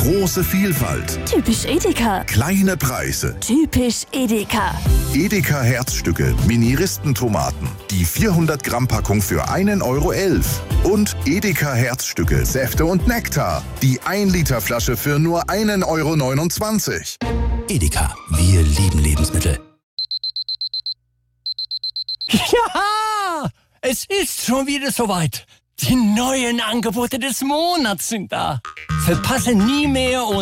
Große Vielfalt. Typisch Edeka. Kleine Preise. Typisch Edeka. Edeka Herzstücke Mini-Ristentomaten. Die 400 Gramm Packung für 1,11 €. Und Edeka Herzstücke Säfte und Nektar. Die 1 Liter Flasche für nur 1,29 €. Edeka, wir lieben Lebensmittel. Ja, es ist schon wieder soweit. Die neuen Angebote des Monats sind da. Verpasse nie mehr